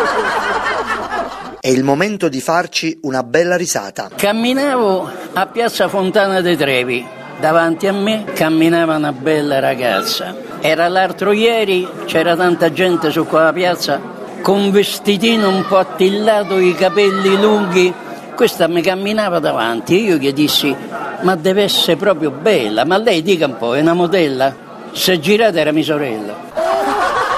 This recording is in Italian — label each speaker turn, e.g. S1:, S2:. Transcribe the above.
S1: È il momento di farci una bella risata.
S2: Camminavo a Piazza Fontana dei Trevi. Davanti a me camminava una bella ragazza. Era l'altro ieri, c'era tanta gente su quella piazza con vestitino un po' attillato, i capelli lunghi. Questa mi camminava davanti e io gli dissi: ma deve essere proprio bella, ma lei dica un po', è una modella? Se girata era mia sorella.